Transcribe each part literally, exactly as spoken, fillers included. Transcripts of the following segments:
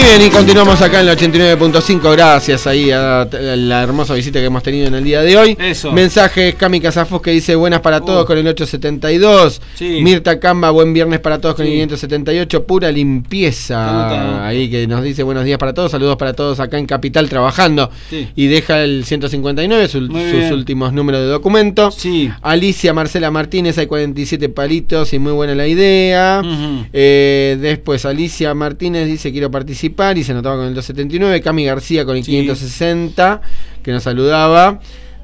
bien, y continuamos acá en el ochenta y nueve punto cinco. Gracias ahí a la hermosa visita que hemos tenido en el día de hoy. Eso. Mensajes, Cami Casafos que dice buenas para todos uh. con el ochocientos setenta y dos. Sí. Mirta Camba, buen viernes para todos con sí. el quinientos setenta y ocho. Pura limpieza. Ahí que nos dice buenos días para todos. Saludos para todos acá en Capital trabajando. Sí. Y deja el ciento cincuenta y nueve, su, sus últimos números de documento. Sí. Alicia Marcela Martínez, hay cuarenta y siete palitos y muy buena la idea. Uh-huh. eh, después Alicia Martínez dice quiero participar y se anotaba con el doscientos setenta y nueve. Cami García con el sí. quinientos sesenta que nos saludaba.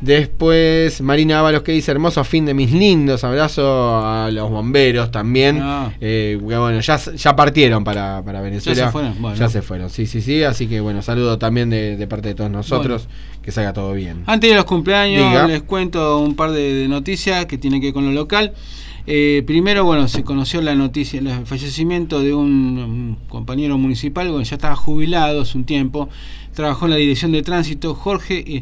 Después Marina Ábalos que dice hermoso fin de mis lindos, abrazo a los bomberos también. Ah. Eh, bueno, ya, ya partieron para, para Venezuela. Ya se fueron. Bueno. Ya se fueron, sí, sí, sí. Así que bueno, saludo también de, de parte de todos nosotros. Bueno. Que salga todo bien. Antes de los cumpleaños Diga. Les cuento un par de, de noticias que tienen que ver con lo local. Eh, primero, bueno, se conoció la noticia, el fallecimiento de un, un compañero municipal, bueno, ya estaba jubilado hace un tiempo, trabajó en la dirección de tránsito, Jorge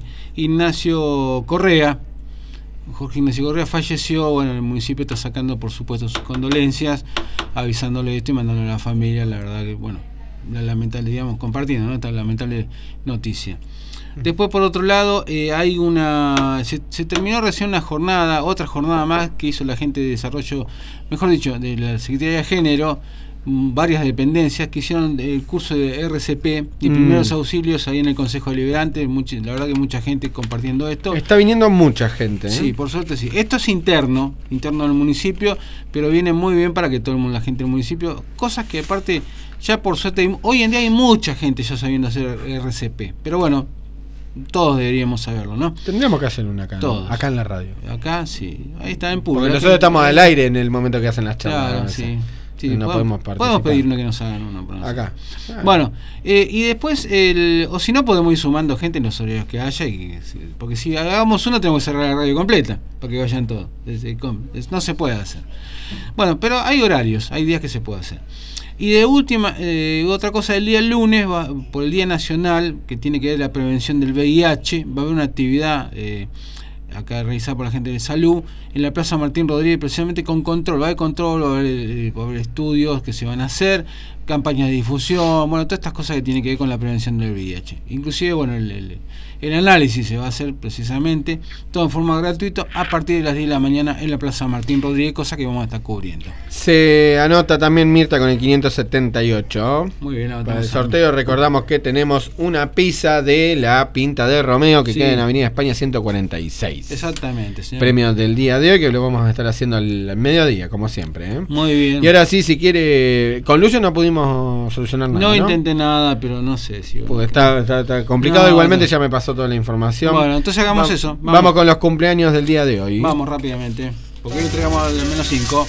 Ignacio Correa. Jorge Ignacio Correa falleció, bueno, el municipio está sacando, por supuesto, sus condolencias, avisándole esto y mandándole a la familia, la verdad que, bueno, la lamentable, digamos, compartiendo, ¿no? Esta lamentable noticia. Después, por otro lado, eh, hay una se, se terminó recién una jornada, otra jornada más que hizo la gente de desarrollo, mejor dicho, de la Secretaría de Género, varias dependencias que hicieron el curso de R C P y mm. primeros auxilios ahí en el Consejo Deliberante. Mucha, la verdad que mucha gente compartiendo esto. Está viniendo mucha gente, ¿eh? Sí, por suerte sí. Esto es interno, interno del municipio, pero viene muy bien para que todo el mundo, la gente del municipio, cosas que aparte, ya por suerte, hoy en día hay mucha gente ya sabiendo hacer R C P, pero bueno, todos deberíamos saberlo, ¿no? Tendríamos que hacer una acá, todos. Acá en la radio. Acá sí, ahí está en público. Porque nosotros estamos al aire en el momento que hacen las charlas. Claro, sí. Sí, no podemos, podemos, podemos pedirle que nos hagan uno. No acá. Ah. Bueno, eh, y después, el, o si no, podemos ir sumando gente en los horarios que haya. Y, porque si hagamos uno, tenemos que cerrar la radio completa para que vayan todos. No se puede hacer. Bueno, pero hay horarios, hay días que se puede hacer. Y de última, eh, otra cosa, el día lunes, va, por el Día Nacional, que tiene que ver la prevención del V I H, va a haber una actividad eh, acá realizada por la gente de salud en la Plaza Martín Rodríguez, precisamente con control. Va a haber control, va a haber, va a haber estudios que se van a hacer, campañas de difusión, bueno, todas estas cosas que tienen que ver con la prevención del V I H. Inclusive, bueno, el, el, el análisis se va a hacer precisamente todo en forma gratuita a partir de las diez de la mañana en la Plaza Martín Rodríguez, cosa que vamos a estar cubriendo. Se anota también Mirta con el quinientos setenta y ocho. Muy bien. Para el sorteo recordamos que tenemos una pizza de la Pinta de Romeo que sí. queda en Avenida España ciento cuarenta y seis. Exactamente, señor. Premio del día de hoy que lo vamos a estar haciendo al, al mediodía, como siempre, ¿eh? Muy bien. Y ahora sí, si quiere... Con Lucio no pudimos solucionar nada, No, ¿no? intenté nada, pero no sé si... Porque está, está, está complicado, no, igualmente no. Ya me pasó toda la información. Bueno, entonces hagamos Va, eso. Vamos. vamos con los cumpleaños del día de hoy. Vamos rápidamente, porque hoy entregamos al menos cinco.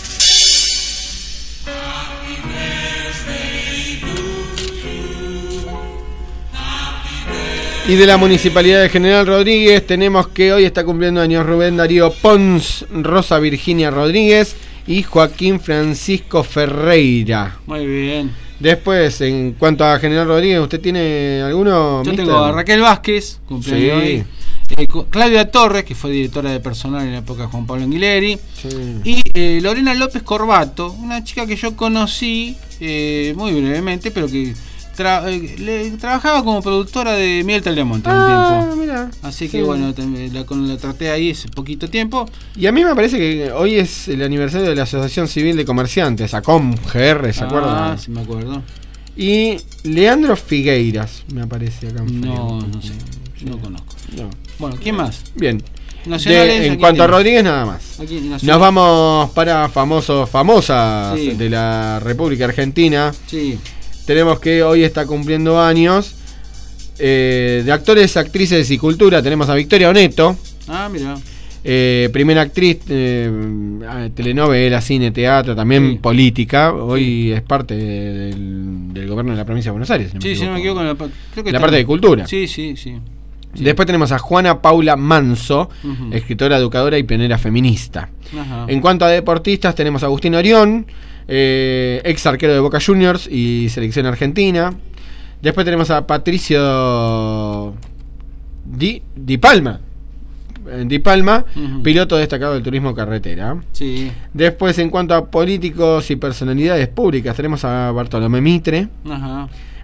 Y de la Municipalidad de General Rodríguez tenemos que hoy está cumpliendo años Rubén Darío Pons, Rosa Virginia Rodríguez y Joaquín Francisco Ferreira. Muy bien. Después, en cuanto a General Rodríguez, ¿usted tiene alguno? Yo mister? tengo a Raquel Vázquez, cumpleaños sí. hoy. Eh, Claudia Torres, que fue directora de personal en la época de Juan Pablo Anguileri. Sí. Y eh, Lorena López Corbato, una chica que yo conocí eh, muy brevemente, pero que tra eh, le, trabajaba como productora de Miel Teldemonte ah, un tiempo. Mira. Así que sí. bueno, la, la traté ahí ese poquito tiempo. Y a mí me parece que hoy es el aniversario de la Asociación Civil de Comerciantes, ACOM, G R, ¿se ah, acuerdan? Ah, sí me acuerdo. Y Leandro Figueiras, me aparece acá en No, no sé, yo no conozco. No. Bueno, ¿quién más? Bien. De, en cuanto a Rodríguez, nada más. Nos vamos para famosos, famosas sí. de la República Argentina. Sí. Tenemos que hoy está cumpliendo años eh, de actores, actrices y cultura. Tenemos a Victoria Oneto. Ah, mira. Eh, primera actriz, eh, telenovela, cine, teatro, también sí. política. Hoy sí. es parte del, del gobierno de la provincia de Buenos Aires. Si sí, si no me equivoco. Creo que la está... parte de cultura. Sí, sí, sí. Sí. Después tenemos a Juana Paula Manso, uh-huh. escritora, educadora y pionera feminista. Uh-huh. En cuanto a deportistas, tenemos a Agustín Orión, eh, ex arquero de Boca Juniors y selección argentina. Después tenemos a Patricio Di, Di Palma, Di Palma, uh-huh. piloto destacado del turismo carretera. Sí. Después, en cuanto a políticos y personalidades públicas, tenemos a Bartolomé Mitre. Uh-huh.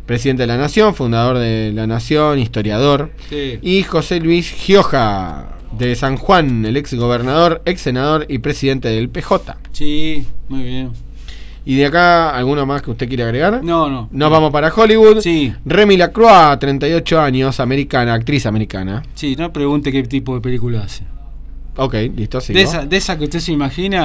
presidente de la Nación, fundador de la Nación, historiador. Sí. Y José Luis Gioja, de San Juan, el ex gobernador, ex senador y presidente del P J. Sí, muy bien. ¿Y de acá alguno más que usted quiere agregar? No, no. Nos vamos para Hollywood. Sí. Remy Lacroix, treinta y ocho años, americana, actriz americana. Sí, no pregunte qué tipo de película hace. Ok, listo, sí. De esa, de esa que usted se imagina.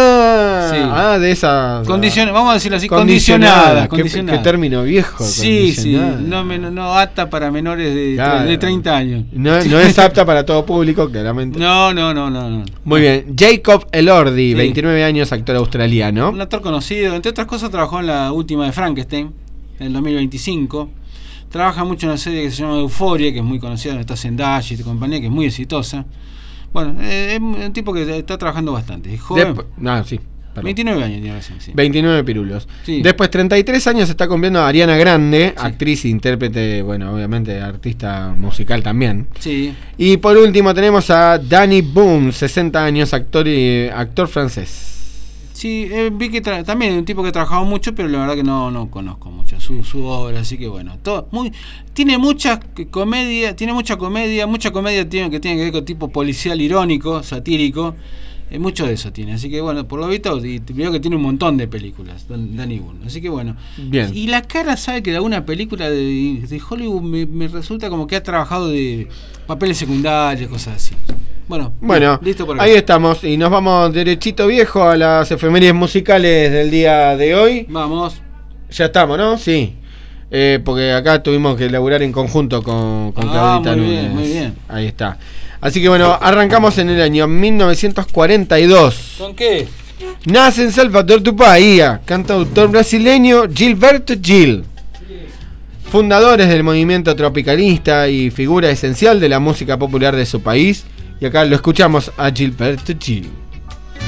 Ah, sí. ah de esa. Condicion, vamos a decirlo así, condicionada. condicionada. ¿Qué, condicionada. qué término viejo. Sí, sí. No, no, no apta para menores de, claro. de treinta años. No, no es apta para todo público, claramente. No, no, no, no. no. Muy bien. Jacob Elordi, sí. veintinueve años, actor australiano. Un actor conocido. Entre otras cosas, trabajó en la última de Frankenstein, en el dos mil veinticinco. Trabaja mucho en una serie que se llama Euphoria, que es muy conocida, donde está Zendaya y compañía, que es muy exitosa. Bueno, eh, es un tipo que está trabajando bastante. Es joven. Después, no, sí. Perdón. veintinueve años tiene recién, sí. veintinueve pirulos. Sí. Después, treinta y tres años, se está cumpliendo Ariana Grande, sí. actriz, intérprete, bueno, obviamente artista musical también. Sí. Y por último tenemos a Danny Boone, sesenta años, actor y actor francés. Sí, eh, vi que tra- también un tipo que ha trabajado mucho, pero la verdad que no, no conozco mucho su, su obra, así que bueno, todo muy tiene mucha comedia, tiene mucha comedia, mucha comedia tiene que tiene que ver con tipo policial irónico, satírico, eh, mucho de eso tiene, así que bueno, por lo visto y veo que tiene un montón de películas, Danny Boone, así que bueno. Bien. Y la cara sabe que de alguna película de, de Hollywood me, me resulta como que ha trabajado de papeles secundarios, cosas así. Bueno, bueno listo por acá. Ahí estamos y nos vamos derechito viejo a las efemérides musicales del día de hoy. Vamos. Ya estamos, ¿no? Sí. Eh, porque acá tuvimos que laburar en conjunto con, con ah, Claudita muy Núñez. Bien, muy bien. Ahí está. Así que bueno, arrancamos en el año mil novecientos cuarenta y dos. ¿Con qué? Nace en Salvador de Bahía, cantautor brasileño Gilberto Gil. Fundadores del movimiento tropicalista y figura esencial de la música popular de su país. Y acá lo escuchamos a Gilberto Gil.